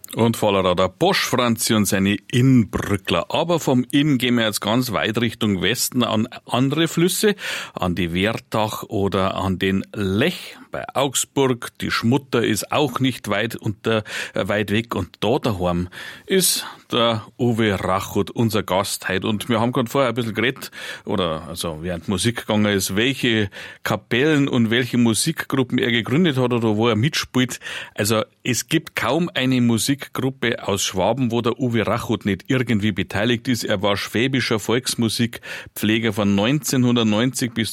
Und voller der Bosch Franzi und seine Innbrückler. Aber vom Inn gehen wir jetzt ganz weit Richtung Westen an andere Flüsse, an die Wertach oder an den Lech bei Augsburg. Die Schmutter ist auch nicht weit weg. Und da daheim ist der Uwe Rachut, unser Gast heute. Und wir haben gerade vorher ein bisschen geredet, während Musik gegangen ist, welche Kapellen und welche Musikgruppen er gegründet hat oder wo er mitspielt. Also es gibt kaum eine Musikgruppe aus Schwaben, wo der Uwe Rachut nicht irgendwie beteiligt ist. Er war schwäbischer Volksmusikpfleger von 1990 bis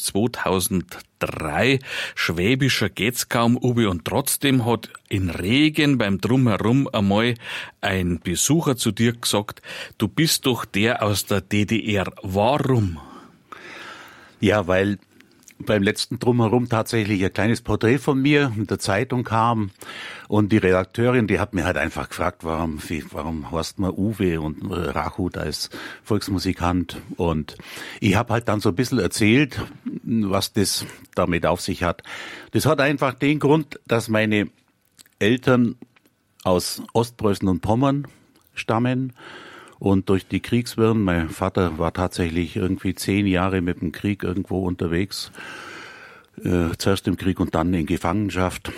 2003. Schwäbischer geht's kaum, Uwe. Und trotzdem hat in Regen beim Drumherum einmal ein Besucher zu dir gesagt, du bist doch der aus der DDR. Warum? Ja, weil beim letzten Drumherum tatsächlich ein kleines Porträt von mir in der Zeitung kam und die Redakteurin, die hat mir halt einfach gefragt, warum heißt man Uwe und Rachut als Volksmusikant, und ich habe halt dann so ein bisschen erzählt, was das damit auf sich hat. Das hat einfach den Grund, dass meine Eltern aus Ostpreußen und Pommern stammen. Und durch die Kriegswirren, mein Vater war tatsächlich irgendwie 10 Jahre mit dem Krieg irgendwo unterwegs, zuerst im Krieg und dann in Gefangenschaft,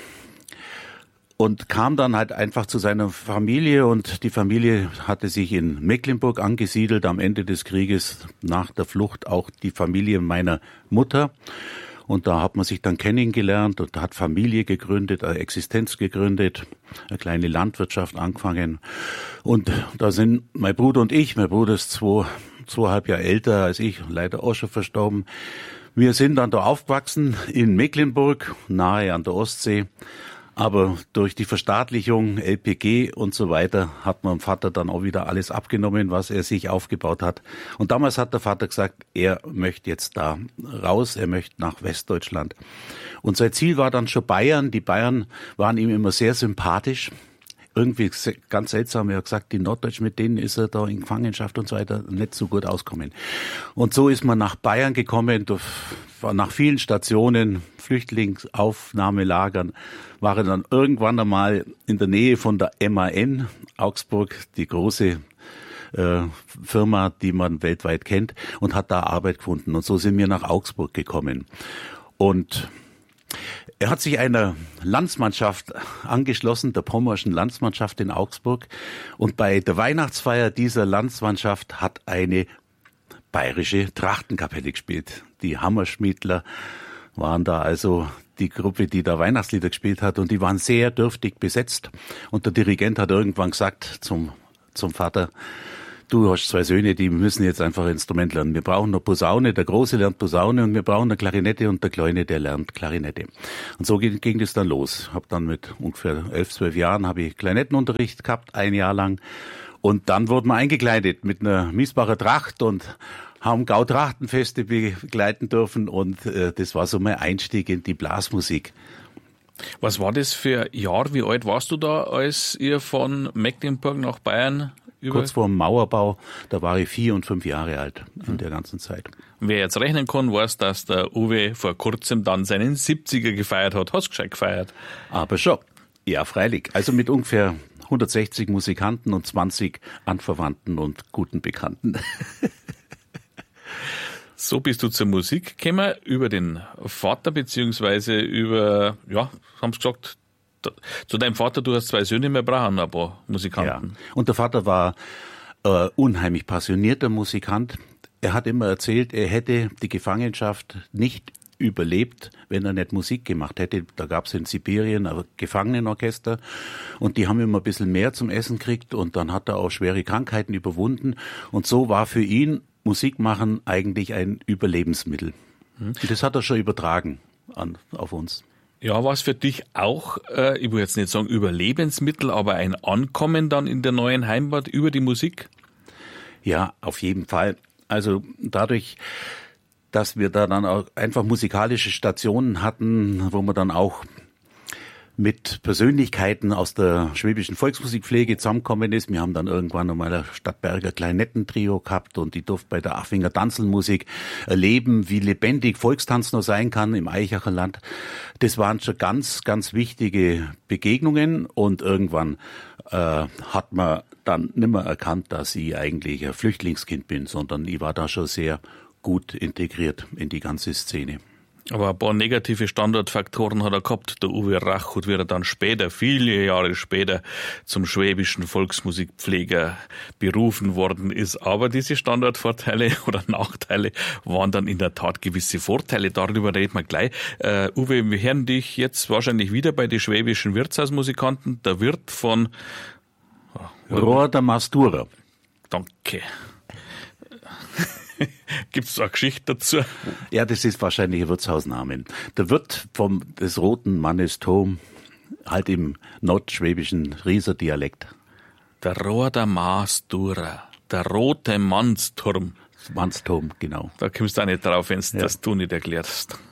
und kam dann halt einfach zu seiner Familie, und die Familie hatte sich in Mecklenburg angesiedelt, am Ende des Krieges, nach der Flucht auch die Familie meiner Mutter. Und da hat man sich dann kennengelernt und hat Familie gegründet, eine Existenz gegründet, eine kleine Landwirtschaft angefangen. Und da sind mein Bruder und ich, mein Bruder ist 2,5 Jahre älter als ich, leider auch schon verstorben. Wir sind dann da aufgewachsen in Mecklenburg, nahe an der Ostsee. Aber durch die Verstaatlichung, LPG und so weiter, hat meinem Vater dann auch wieder alles abgenommen, was er sich aufgebaut hat. Und damals hat der Vater gesagt, er möchte jetzt da raus, er möchte nach Westdeutschland. Und sein Ziel war dann schon Bayern. Die Bayern waren ihm immer sehr sympathisch. Irgendwie ganz seltsam, er hat gesagt, die Norddeutschen, mit denen ist er da in Gefangenschaft und so weiter nicht so gut auskommen. Und so ist man nach Bayern gekommen, nach vielen Stationen, Flüchtlingsaufnahmelagern, war er dann irgendwann einmal in der Nähe von der MAN, Augsburg, die große Firma, die man weltweit kennt, und hat da Arbeit gefunden. Und so sind wir nach Augsburg gekommen. Und er hat sich einer Landsmannschaft angeschlossen, der pommerschen Landsmannschaft in Augsburg. Und bei der Weihnachtsfeier dieser Landsmannschaft hat eine bayerische Trachtenkapelle gespielt. Die Hammerschmiedler waren da also die Gruppe, die da Weihnachtslieder gespielt hat, und die waren sehr dürftig besetzt. Und der Dirigent hat irgendwann gesagt zum Vater, du hast 2 Söhne, die müssen jetzt einfach ein Instrument lernen. Wir brauchen eine Posaune, der Große lernt Posaune, und wir brauchen eine Klarinette, und der Kleine, der lernt Klarinette. Und so ging das dann los. Hab dann mit ungefähr 11, 12 Jahren habe ich Klarinettenunterricht gehabt, 1 Jahr lang. Und dann wurden wir eingekleidet mit einer Miesbacher Tracht und haben Gautrachtenfeste begleiten dürfen, und das war so mein Einstieg in die Blasmusik. Was war das für ein Jahr? Wie alt warst du da, als ihr von Mecklenburg nach Bayern Kurz vor dem Mauerbau, da war ich 4 und 5 Jahre alt in der ganzen Zeit. Wer jetzt rechnen kann, weiß, dass der Uwe vor kurzem dann seinen 70er gefeiert hat. Hast du gescheit gefeiert? Aber schon. Ja, freilich. Also mit ungefähr 160 Musikanten und 20 Anverwandten und guten Bekannten. So bist du zur Musik gekommen, über den Vater, beziehungsweise über, haben sie gesagt, zu deinem Vater, du hast 2 Söhne, wir brauchen ein paar Musikanten. Ja. Und der Vater war unheimlich passionierter Musikant. Er hat immer erzählt, er hätte die Gefangenschaft nicht überlebt, wenn er nicht Musik gemacht hätte. Da gab es in Sibirien ein Gefangenenorchester, und die haben immer ein bisschen mehr zum Essen gekriegt, und dann hat er auch schwere Krankheiten überwunden, und so war für ihn Musik machen eigentlich ein Überlebensmittel. Und das hat er schon übertragen auf uns. Ja, war es für dich auch, ich will jetzt nicht sagen Überlebensmittel, aber ein Ankommen dann in der neuen Heimat über die Musik? Ja, auf jeden Fall. Also dadurch, dass wir da dann auch einfach musikalische Stationen hatten, wo wir dann auch mit Persönlichkeiten aus der schwäbischen Volksmusikpflege zusammengekommen ist. Wir haben dann irgendwann einmal ein Stadtberger Kleinettentrio gehabt und ich durfte bei der Affinger Tanzelmusik erleben, wie lebendig Volkstanz noch sein kann im Aichacher Land. Das waren schon ganz, ganz wichtige Begegnungen und irgendwann hat man dann nimmer erkannt, dass ich eigentlich ein Flüchtlingskind bin, sondern ich war da schon sehr gut integriert in die ganze Szene. Aber ein paar negative Standortfaktoren hat er gehabt, der Uwe Rachut, wie er dann später, viele Jahre später, zum schwäbischen Volksmusikpfleger berufen worden ist. Aber diese Standortvorteile oder Nachteile waren dann in der Tat gewisse Vorteile. Darüber reden wir gleich. Uwe, wir hören dich jetzt wahrscheinlich wieder bei den schwäbischen Wirtshausmusikanten. Der Wirt von Rohr der Mastura. Danke. Gibt es eine Geschichte dazu? Ja, das ist wahrscheinlich ein Wirtshausname. Der Wirt des Roten Mannes Turm, halt im nordschwäbischen Rieser Dialekt. Der Rohr der Mastura, der rote Mannsturm. Mannsturm, genau. Da kommst du auch nicht drauf, wenn du das du nicht erklärst.